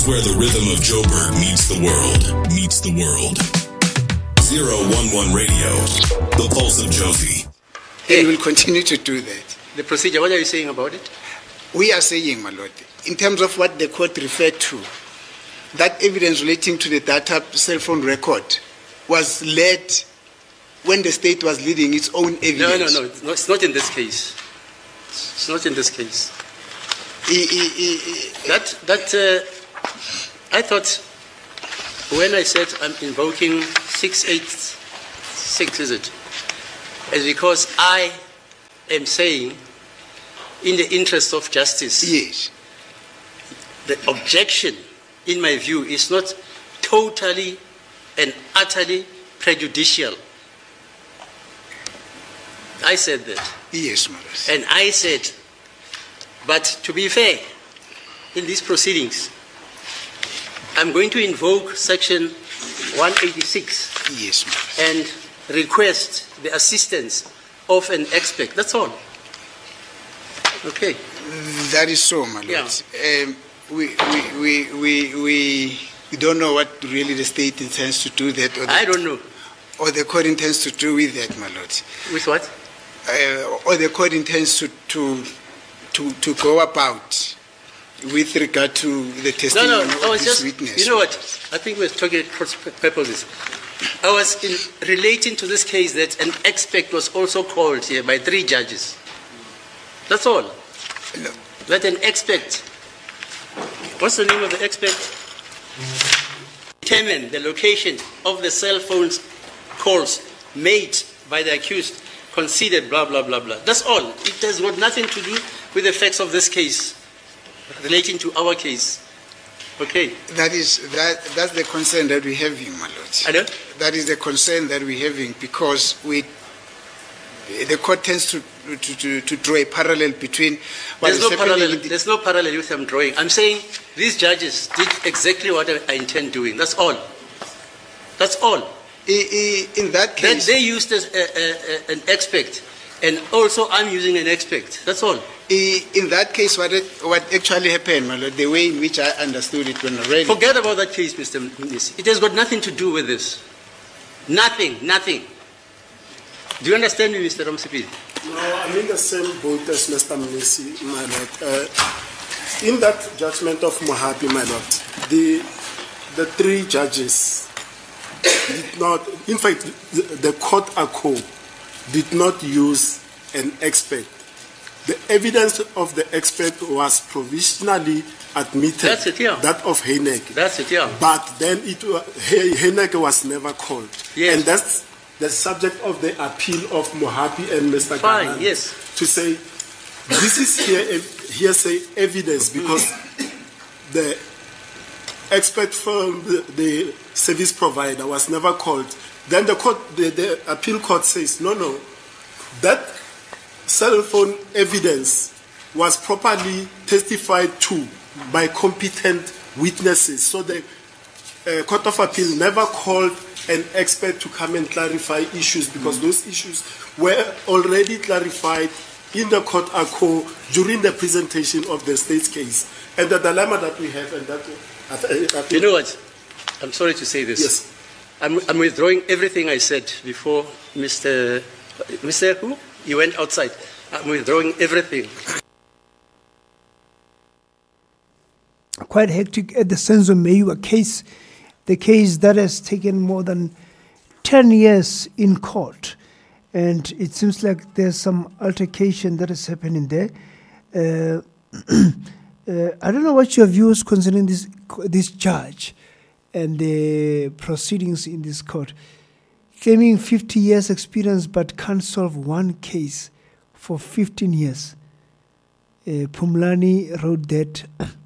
is where the rhythm of Joburg meets the world. Meets the world. 011 Radio, the pulse of Jozi. And we will continue to do that. The procedure, what are you saying about it? We are saying, my lord, in terms of what the court referred to, that evidence relating to the data cell phone record was led when the state was leading its own evidence. No, it's not in this case. It's not in this case. I thought when I said I'm invoking 686, is it? It's because I am saying, in the interest of justice, yes, the objection, in my view, is not totally and utterly prejudicial. I said that. Yes, Maurice. And I said, but to be fair, in these proceedings, I'm going to invoke Section 186 yes, Maurice, and request the assistance of an expert. That's all. Okay. That is so, my lord. Yeah. We don't know what really the state intends to do that. I don't know. Or the court intends to do with that, my lord. With what? Or the court intends to go about with regard to the testimony of this witness. You know what? I think we're talking at cross purposes. I was relating to this case that an expert was also called here by 3 judges. That's all. No. Let an expert, what's the name of the expert? Determine the location of the cell phone calls made by the accused, considered blah, blah, blah, blah. That's all. It has got nothing to do with the facts of this case, relating to our case. Okay. That's the concern that we're having, my lord. I know? That is the concern that we're having because the court tends to draw a parallel between what There's no parallel with I'm drawing. I'm saying these judges did exactly what I intend doing. That's all. That's all. In that case, they used an expert, and also I'm using an expert. That's all. In that case, what actually happened, my lord, the way in which I understood it when I read it. Forget about that case, Mr. Mnisi. It has got nothing to do with this. Nothing. Do you understand me, Mr. Ramsipidi? No, I'm in the same boat as Mr. Mnisi, my lord. In that judgment of Mohapi, my lord, the 3 judges did not, in fact, the court ACO did not use an expert. The evidence of the expert was provisionally admitted. That's it, yeah. That of Heinek. That's it, yeah. But then Heinek was never called. Yes. And that's the subject of the appeal of Mohapi and Mr. Fine, Ganan, yes. to say this is hearsay evidence because the expert from the service provider was never called. Then the appeal court says, no, that cell phone evidence was properly testified to by competent witnesses. So the Court of Appeal never called an expert to come and clarify issues because those issues were already clarified in the court ACO during the presentation of the state's case. And the dilemma that we have, and that you know what? I'm sorry to say this. Yes. I'm withdrawing everything I said before Mr. Who? You went outside. I'm withdrawing everything. Quite hectic at the Senzo Meyiwa case, the case that has taken more than 10 years in court. And it seems like there's some altercation that is happening there. I don't know what your views concerning this judge and the proceedings in this court. Claiming 50 years experience but can't solve one case for 15 years. Pumlani wrote that.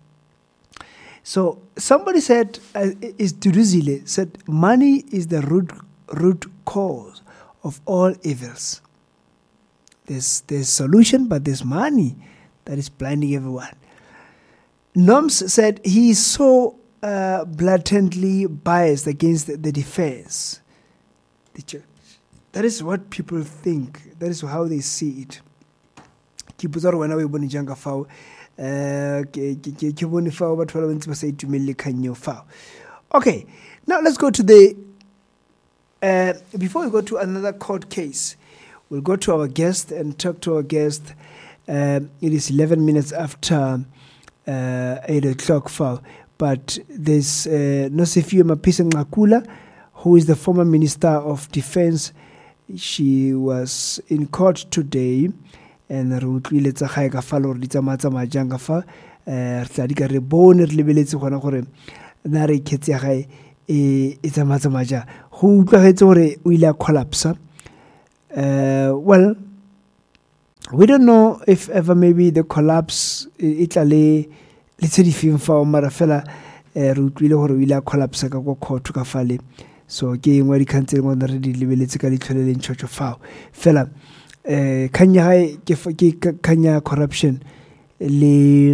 So somebody said, is Duruzile, said money is the root cause of all evils. There's solution, but there's money that is blinding everyone. Noms said he is so blatantly biased against the defense. The church. That is what people think. That is how they see it. ke bone fao batho ba le bantsi ba sa itumelele kgang eo fao. Okay, now let's go to the before we go to another court case, we'll go to our guest and talk to our guest. It is 11 minutes after 8 o'clock fao, but there's Nosifiwe Mapisa-Nqakula, who is the former Minister of Defense. She was in court today, and re utlwile tsa gae ka fa le gore di tsamaya jang ka fa re tla di ka re bone re lebeletse gona gore na re kgetse ya gae e tsamaya jang. Go utlwagetse gore o ile a collapse. Well, we don't know if ever maybe the collapse e tla le tse di feng fao, mara fela re utlwile gore o ile a collapse ka kwa court ka fale. So ke engwe di khantseng gona re di lebeletse ka ditlhole le ntšhošo fao fela kanya hae ke kanya corruption le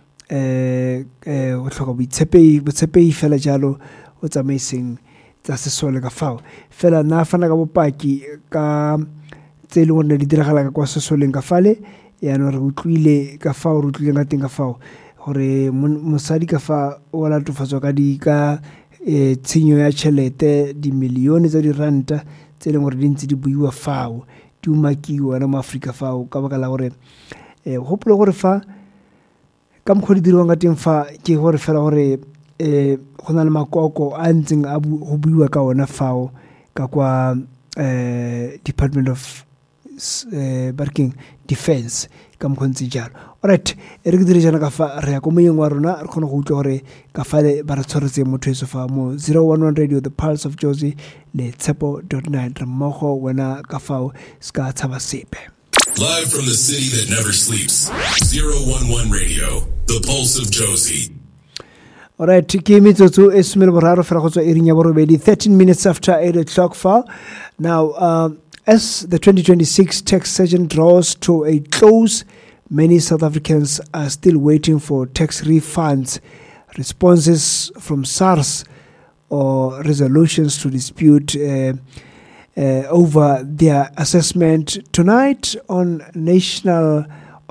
o tlhoka botshepehi fela jalo o tsamaiseng tsa sesole ka fao fela na fana ka bopaki ka tse le gore di diragala ka kwa sesoleng ka fale ya no re utlwile ka fao re utlwile ka teng ka fao gore mosadi ka fa o latofatswa ka di ka tshenyo ya tšhelete dimilione tsa diranta tse leng gore di ntse di buiwa fao di umakiwa na Afrika fao ka baka la gore gopolo gore fa ka mokgwa di dirwang ka teng fa ke gore fela gore go na le makoko a ntseng a go buiwa ka ona fao ka kwa Department of Defense ka mokgontse jalo. Alright, re ke dire jana ka fa re ya ko moyeng wa rona re kgone go utlwa gore ka fa le ba re tshwaretse motho eso fa mo 011 Radio, the Pulse of Jozi le Tshepo.9 re mmogo wena ka fao ska tshaba sepe. Live from the city that never sleeps, 011 Radio, the Pulse of Jozi. Alright, ke metsotso e somele boraro fela go tswa iring ya borobedi, 13 minutes after 8 o'clock fao. Now, as the 2026 tax season draws to a close, many South Africans are still waiting for tax refunds, responses from SARS, or resolutions to dispute over their assessment. Tonight on Nation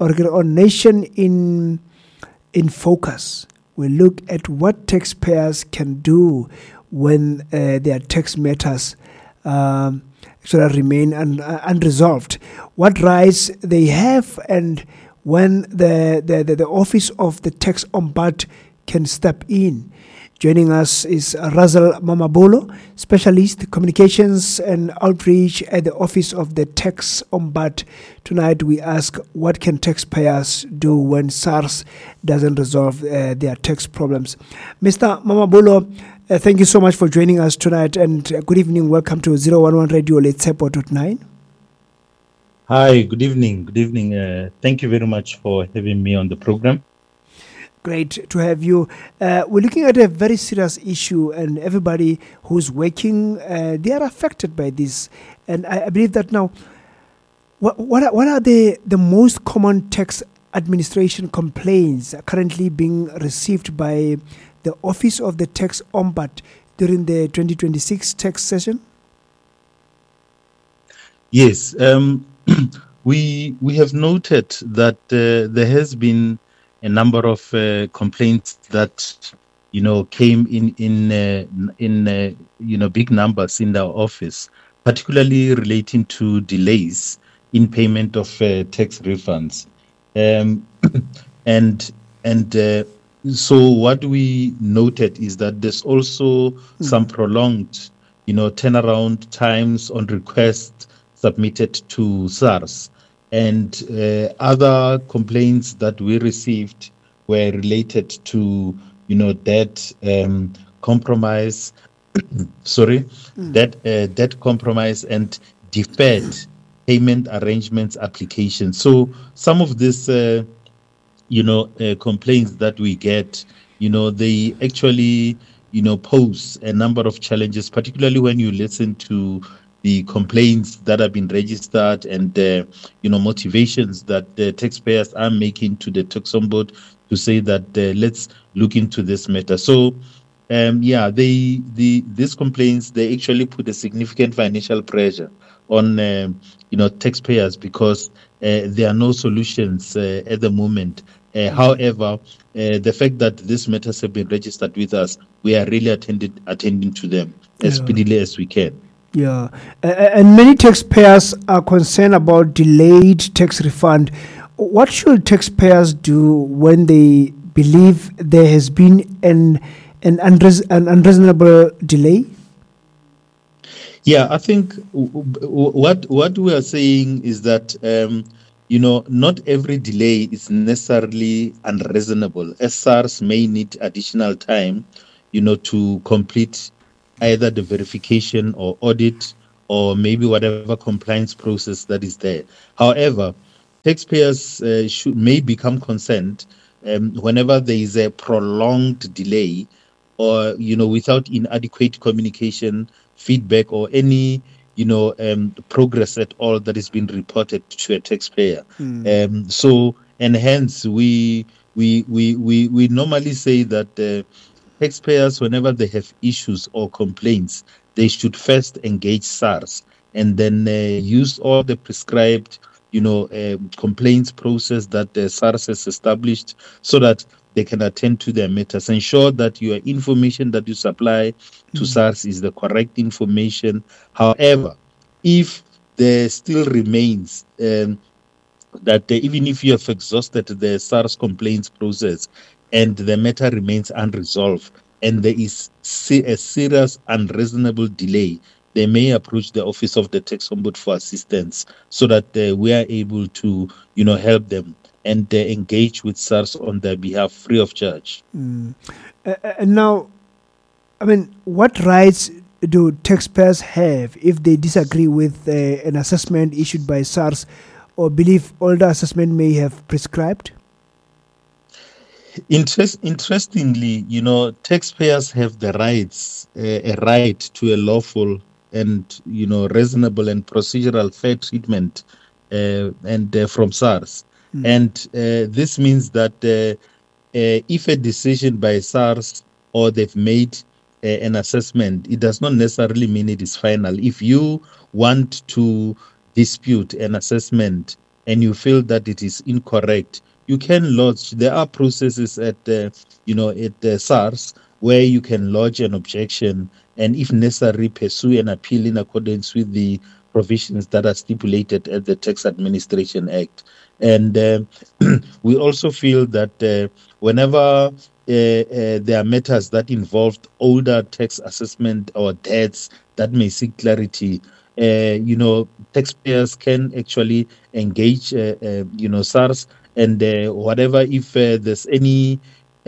in Focus, we look at what taxpayers can do when their tax matters remain unresolved, what rights they have, and when the office of the tax ombudsman can step in. Joining us is Razal Mamabolo, specialist communications and outreach at the office of the tax ombudsman. Tonight we ask, what can taxpayers do when SARS doesn't resolve their tax problems? Mr. Mamabolo, thank you so much for joining us tonight, and good evening. Welcome to 011 Radio Letsepo.9. Hi, good evening. Good evening. Thank you very much for having me on the program. Great to have you. We're looking at a very serious issue, and everybody who's working, they are affected by this. And I believe that now, what are the most common tax administration complaints currently being received by the Office of the Tax Ombudsman during the 2026 tax session? Yes, we have noted that there has been a number of complaints that came in big numbers in our office, particularly relating to delays in payment of tax refunds, so what we noted is that there's also some prolonged, turnaround times on requests submitted to SARS. And other complaints that we received were related to, debt compromise, debt compromise and deferred payment arrangements applications. So some of these, complaints that we get, they actually, pose a number of challenges, particularly when you listen to the complaints that have been registered and motivations that the taxpayers are making to the tax ombudsman to say that let's look into this matter. So these complaints, they actually put a significant financial pressure on taxpayers because there are no solutions at the moment However, the fact that these matters have been registered with us, we are really attending to them as speedily as we can. Yeah, and many taxpayers are concerned about delayed tax refund. What should taxpayers do when they believe there has been an unreasonable delay? Yeah, I think what we are saying is that not every delay is necessarily unreasonable. As SARS may need additional time, to complete either the verification or audit or maybe whatever compliance process that is there. However, taxpayers may become concerned whenever there is a prolonged delay or, without inadequate communication, feedback, or any, progress at all that is being reported to a taxpayer. And hence we normally say that taxpayers, whenever they have issues or complaints, they should first engage SARS and then use all the prescribed, complaints process that SARS has established so that they can attend to their matters. Ensure that your information that you supply to SARS is the correct information. However, if there still remains that even if you have exhausted the SARS complaints process and the matter remains unresolved and there is a serious unreasonable delay, they may approach the Office of the Tax Ombud for assistance so that we are able to, help them and engage with SARS on their behalf free of charge. And now, what rights do taxpayers have if they disagree with an assessment issued by SARS or believe older assessment may have prescribed? Interestingly, taxpayers have the rights, a right to a lawful and, reasonable and procedural fair treatment from SARS. And this means that if a decision by SARS or they've made an assessment, it does not necessarily mean it is final. If you want to dispute an assessment and you feel that it is incorrect, you can lodge. There are processes at SARS where you can lodge an objection and, if necessary, pursue an appeal in accordance with the provisions that are stipulated at the Tax Administration Act. And we also feel that whenever there are matters that involved older tax assessment or debts that may seek clarity, taxpayers can actually engage, SARS, and whatever, if there's any,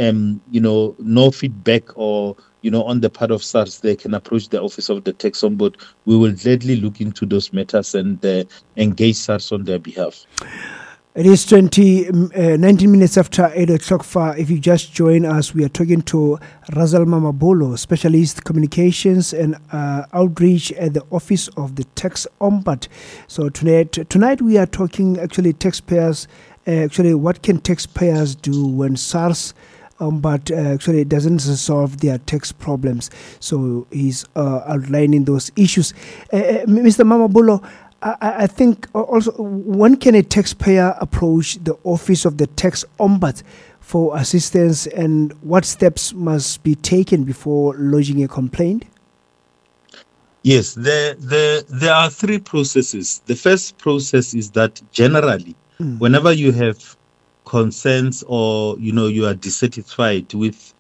no feedback or, on the part of SARS, they can approach the Office of the Tax Ombud. We will gladly look into those matters and engage SARS on their behalf. It is 19 minutes after 8 o'clock. If you just join us, we are talking to Razal Mamabolo, Specialist Communications and Outreach at the Office of the Tax Ombud. So tonight we are talking taxpayers. What can taxpayers do when SARS Ombud doesn't solve their tax problems? So he's outlining those issues. Mr. Mamabolo, I think also, when can a taxpayer approach the Office of the Tax Ombud for assistance, and what steps must be taken before lodging a complaint? Yes, there are three processes. The first process is that generally, whenever you have concerns or you are dissatisfied with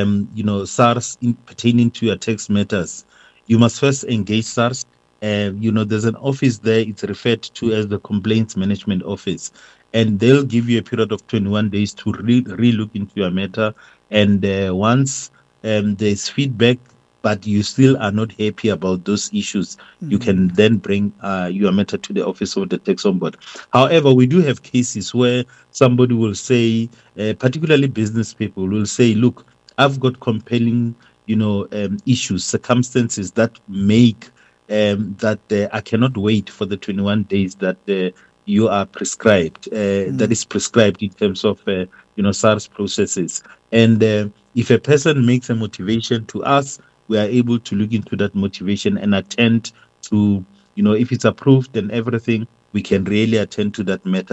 SARS pertaining to your tax matters, you must first engage SARS. There's an office there, it's referred to as the Complaints Management Office, and they'll give you a period of 21 days to re-look into your matter. And once there's feedback, but you still are not happy about those issues, you can then bring your matter to the Office of the Tax Ombud. However, we do have cases where somebody will say, particularly business people will say, look, I've got compelling, issues, circumstances that make that I cannot wait for the 21 days that you are prescribed, that is prescribed in terms of, SARS processes. And if a person makes a motivation to us, we are able to look into that motivation and attend to, if it's approved and everything, we can really attend to that matter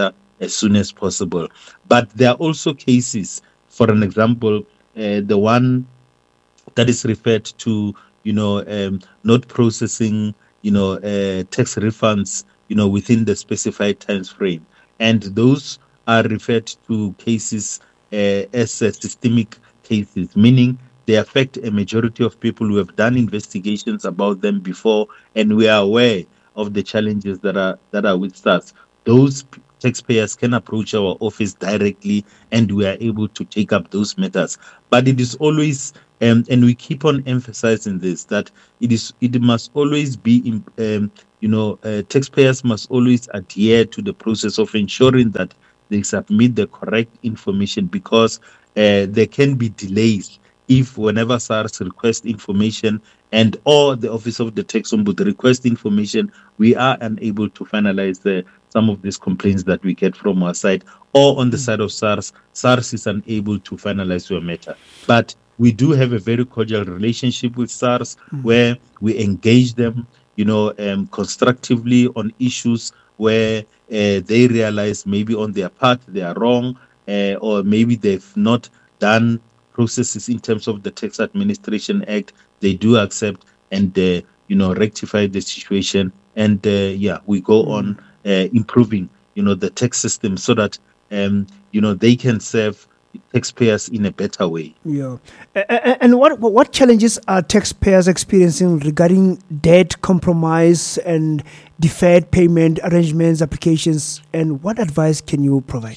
as soon as possible. But there are also cases, for an example, the one that is referred to, not processing, tax refunds, within the specified time frame. And those are referred to cases as systemic cases, meaning they affect a majority of people who have done investigations about them before, and we are aware of the challenges that are with SARS. Those taxpayers can approach our office directly, and we are able to take up those matters. But it is always, and we keep on emphasizing this, that it must always be, taxpayers must always adhere to the process of ensuring that they submit the correct information, because there can be delays if whenever SARS requests information and or the Office of the Tax Ombudsman request information, we are unable to finalize some of these complaints that we get from our side, or on the side of SARS is unable to finalize your matter. But we do have a very cordial relationship with SARS, where we engage them, constructively on issues where they realize maybe on their part they are wrong, or maybe they've not done processes in terms of the Tax Administration Act. They do accept and rectify the situation, and we go on improving the tax system so that they can serve taxpayers in a better way. Yeah. And what challenges are taxpayers experiencing regarding debt compromise and deferred payment arrangements, applications, and what advice can you provide?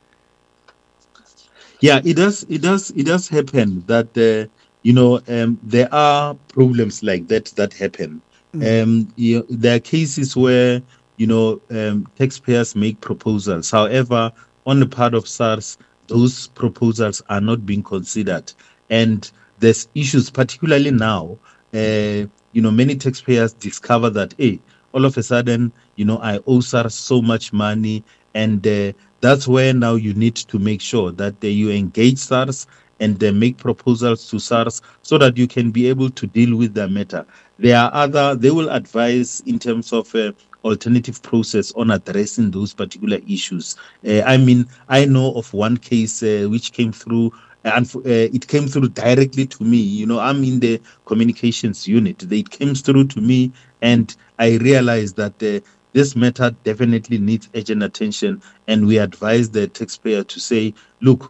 Yeah, it does happen that there are problems like that happen. There are cases where taxpayers make proposals. However, on the part of SARS, those proposals are not being considered, and there's issues, particularly now. Many taxpayers discover that, hey, all of a sudden, I owe SARS so much money, and that's where now you need to make sure that you engage SARS and make proposals to SARS so that you can be able to deal with the matter. They will advise in terms of alternative process on addressing those particular issues. I know of one case which came through, and it came through directly to me. I'm in the communications unit. It came through to me, and I realized that this matter definitely needs urgent attention, and we advise the taxpayer to say, look,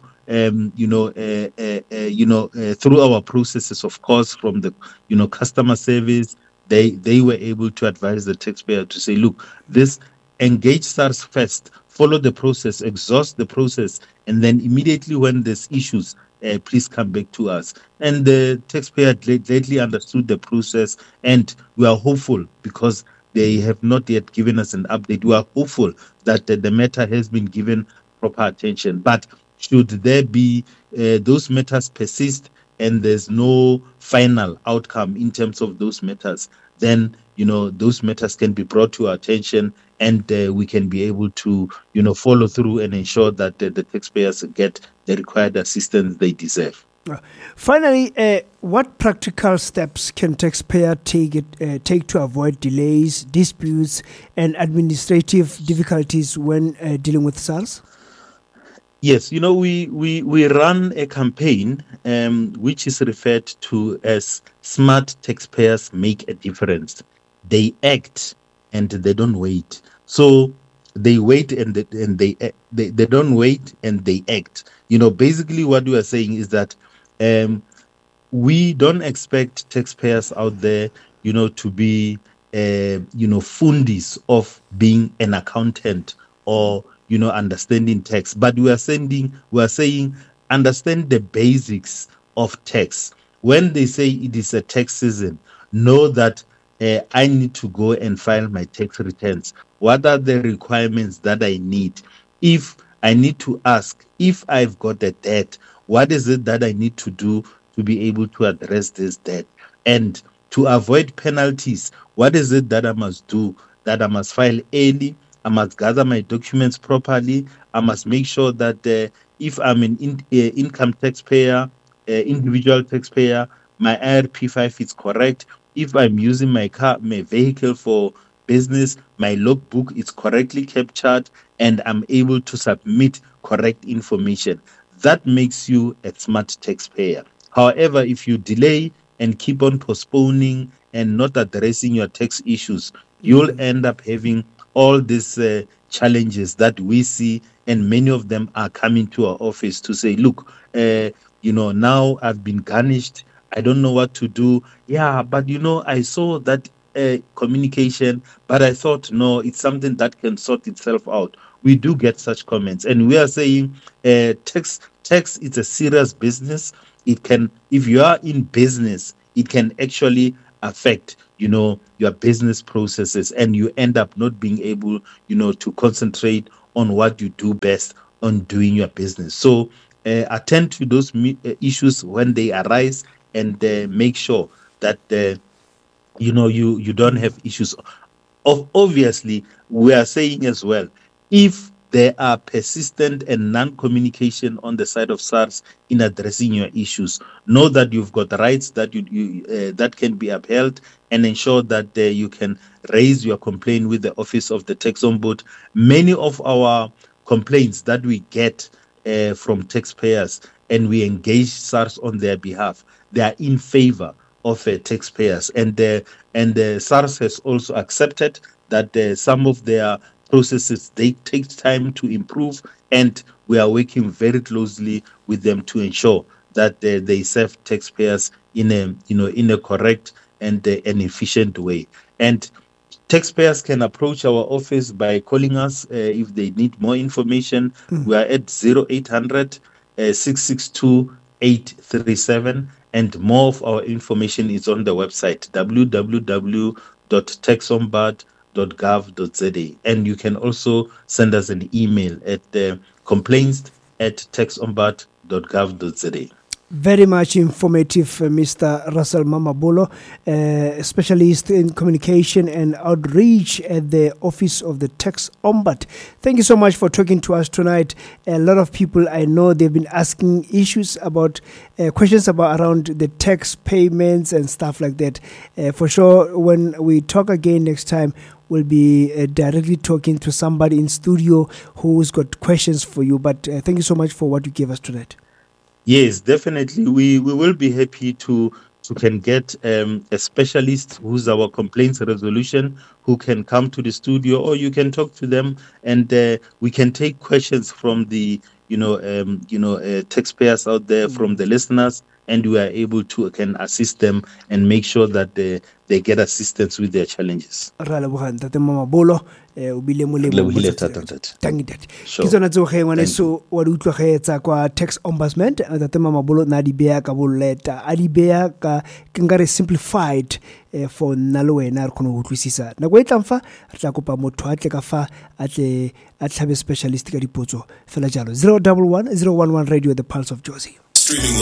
through our processes, of course, from the customer service, they were able to advise the taxpayer to say, look, this, engage SARS first, follow the process, exhaust the process, and then immediately when there's issues, please come back to us. And the taxpayer lately understood the process, and we are hopeful, because they have not yet given us an update. We are hopeful that the matter has been given proper attention. But should there be those matters persist and there's no final outcome in terms of those matters, then those matters can be brought to our attention, and we can be able to follow through and ensure that the taxpayers get the required assistance they deserve. Finally, what practical steps can taxpayer take to avoid delays, disputes, and administrative difficulties when dealing with SARS? Yes, we run a campaign which is referred to as Smart Taxpayers Make a Difference. They act and they don't wait. So they wait and they don't wait and they act. Basically what we are saying is that we don't expect taxpayers out there, to be, fundis of being an accountant or, understanding tax. But we are saying, understand the basics of tax. When they say it is a tax season, know that I need to go and file my tax returns. What are the requirements that I need? If I need to ask, if I've got a debt, what is it that I need to do to be able to address this debt? And to avoid penalties, what is it that I must do? That I must file early, I must gather my documents properly, I must make sure that if I'm an income taxpayer, individual taxpayer, my IRP5 is correct. If I'm using my vehicle for business, my logbook is correctly captured, and I'm able to submit correct information. That makes you a smart taxpayer. However, if you delay and keep on postponing and not addressing your tax issues, you'll end up having all these challenges that we see, and many of them are coming to our office to say, look, now I've been garnished. I don't know what to do. Yeah, but I saw that communication, but I thought, no, it's something that can sort itself out. We do get such comments, and we are saying tax is a serious business. It can, if you are in business, it can actually affect your business processes, and you end up not being able to concentrate on what you do best on doing your business. So attend to those issues when they arise, and make sure that you don't have issues. Obviously, we are saying as well, if there are persistent and non-communication on the side of SARS in addressing your issues, know that you've got rights that that can be upheld, and ensure that you can raise your complaint with the Office of the Tax Ombud. Many of our complaints that we get from taxpayers, and we engage SARS on their behalf, they are in favor of taxpayers, and SARS has also accepted that some of their processes, they take time to improve, and we are working very closely with them to ensure that they serve taxpayers in a correct and an efficient way. And taxpayers can approach our office by calling us if they need more information. We are at 0800 662 837, and more of our information is on the website www.taxombud.gov.za, and you can also send us an email at complaints@taxombud.gov.za. Very much informative, Mr. Russell Mamabolo, specialist in communication and outreach at the Office of the Tax Ombud. Thank you so much for talking to us tonight. A lot of people, I know, they've been asking issues about questions around the tax payments and stuff like that. For sure, when we talk again next time, we'll be directly talking to somebody in studio who's got questions for you. But thank you so much for what you gave us tonight. Yes, definitely. We will be happy to can get a specialist who's our complaints resolution, who can come to the studio, or you can talk to them, and we can take questions from the taxpayers out there, from the listeners, and we are able to can assist them and make sure that they get assistance with their challenges. Tsona tso ge ngwane so wa di utlwa ge tsa kwa tax ombudsman Tate Mamabolo na di bea ka boleta a di bea ka nkare simplified for nna le wena re kgone go utlwisisa nako e tlamfa re tla kopa motho a tle ka fa a tle a tlhabe specialist ka dipotso fela jalo 011 011 radio the pulse of Jozi.